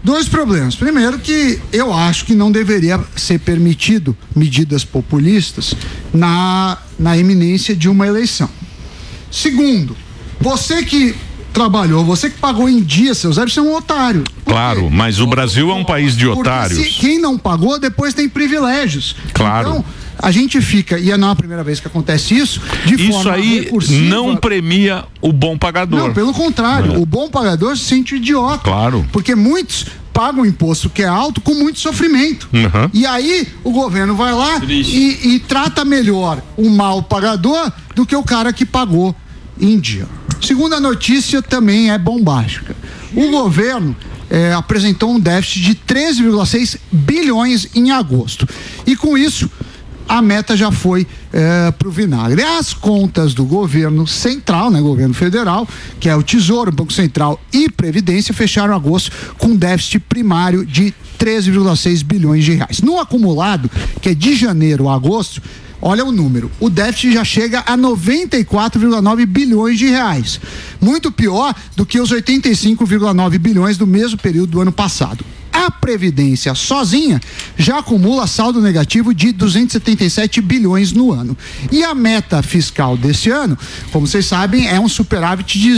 Dois problemas. Primeiro, que eu acho que não deveria ser permitido medidas populistas na iminência de uma eleição. Segundo, você que trabalhou, você que pagou em dia seu zero, você é um otário. Claro, mas o Brasil é um país de otários. Quem não pagou, depois tem privilégios. Claro. Então, a gente fica, e não é a primeira vez que acontece isso, de isso forma aí recursiva. Não premia o bom pagador. Não, pelo contrário, o bom pagador se sente idiota. Claro. Porque muitos pagam imposto que é alto com muito sofrimento. E aí o governo vai lá e trata melhor o mal pagador do que o cara que pagou em dia. Segunda notícia também é bombástica. O governo apresentou um déficit de 13,6 bilhões em agosto. E com isso, a meta já foi para o vinagre. As contas do governo central, né, governo federal, que é o Tesouro, Banco Central e Previdência, fecharam agosto com déficit primário de 13,6 bilhões de reais. No acumulado, que é de janeiro a agosto, olha o número, o déficit já chega a 94,9 bilhões de reais. Muito pior do que os 85,9 bilhões do mesmo período do ano passado. A Previdência sozinha já acumula saldo negativo de 277 bilhões no ano. E a meta fiscal desse ano, como vocês sabem, é um superávit de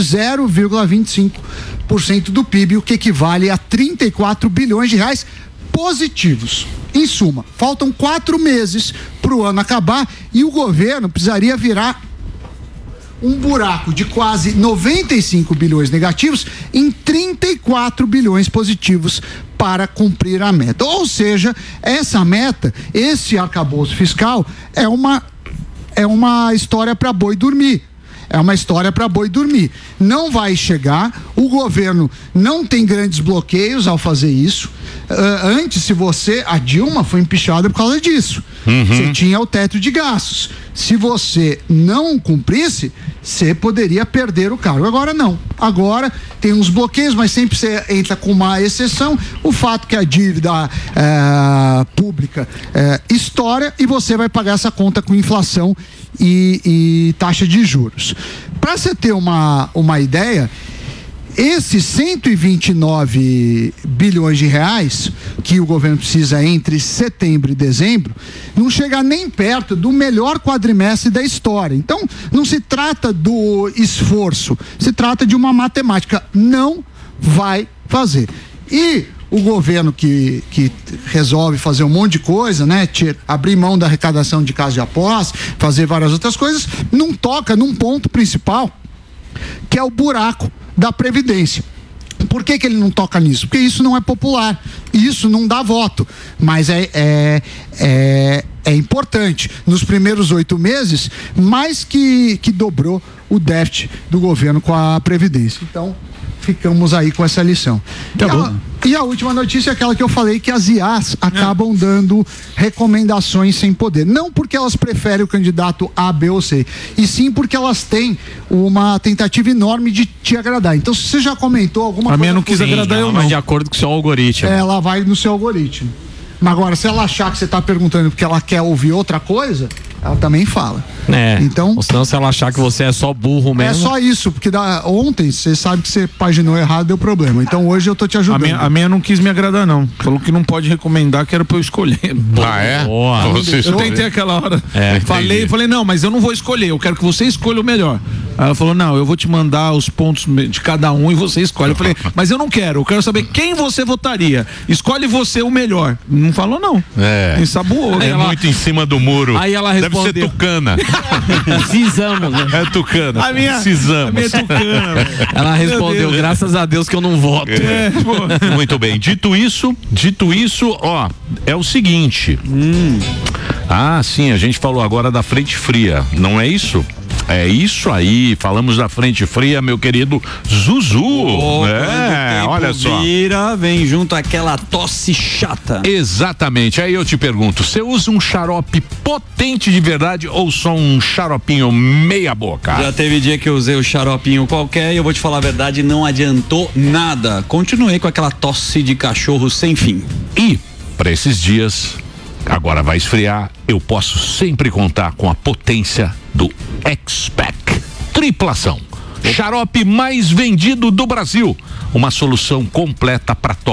0,25% do PIB, o que equivale a 34 bilhões de reais positivos. Em suma, faltam 4 meses para o ano acabar e o governo precisaria virar um buraco de quase 95 bilhões negativos em 34 bilhões positivos para cumprir a meta. Ou seja, essa meta, esse arcabouço fiscal é uma história para boi dormir. É uma história para boi dormir. Não vai chegar, o governo não tem grandes bloqueios ao fazer isso. Antes, a Dilma foi empichada por causa disso. Você tinha o teto de gastos. Se você não cumprisse, você poderia perder o cargo. Agora não. Agora tem uns bloqueios, mas sempre você entra com uma exceção. O fato que a dívida pública estoura e você vai pagar essa conta com inflação e taxa de juros. Para você ter uma ideia, esses 129 bilhões de reais que o governo precisa entre setembro e dezembro não chega nem perto do melhor quadrimestre da história. Então, não se trata do esforço, se trata de uma matemática. Não vai fazer. E o governo que resolve fazer um monte de coisa, né? Abrir mão da arrecadação de casa de aposta, fazer várias outras coisas, não toca num ponto principal, que é o buraco da Previdência. Por que ele não toca nisso? Porque isso não é popular, isso não dá voto, mas é importante. Nos primeiros 8 meses, mais que dobrou o déficit do governo com a Previdência. Então, ficamos aí com essa lição. E a última notícia é aquela que eu falei, que as IAs acabam dando recomendações sem poder. Não porque elas preferem o candidato A, B ou C, e sim porque elas têm uma tentativa enorme de te agradar. Então, se você já comentou alguma coisa... A minha não quis agradar eu, não. Mas de acordo com o seu algoritmo. Ela vai no seu algoritmo. Mas agora, se ela achar que você está perguntando porque ela quer ouvir outra coisa, ela também fala. Então, ou senão, se ela achar que você é só burro mesmo. É só isso, porque ontem você sabe que você paginou errado, deu problema. Então hoje eu tô te ajudando. A minha não quis me agradar, não. Falou que não pode recomendar, que era pra eu escolher. Boa. Eu tentei aquela hora. Falei, não, mas eu não vou escolher, eu quero que você escolha o melhor. Aí ela falou, não, eu vou te mandar os pontos de cada um e você escolhe. Eu falei, mas eu quero saber quem você votaria. Escolhe você o melhor. Não falou, não. Ensaboou. Muito em cima do muro. Aí ela respondeu. Deve ser tucana. Cisamos, né? É tucana. Cisamos. A minha é tucana. Ela respondeu, graças a Deus que eu não voto. Muito bem. Dito isso, ó, é o seguinte. Sim, a gente falou agora da frente fria, não é isso? É isso aí, falamos da frente fria, meu querido Zuzu. Olha só. Vem junto aquela tosse chata. Exatamente, aí eu te pergunto, você usa um xarope potente de verdade ou só um xaropinho meia boca? Já teve dia que eu usei o xaropinho qualquer e eu vou te falar a verdade, não adiantou nada. Continuei com aquela tosse de cachorro sem fim. E, para esses dias, agora vai esfriar, eu posso sempre contar com a potência do X-Pack triplação. Xarope mais vendido do Brasil. Uma solução completa para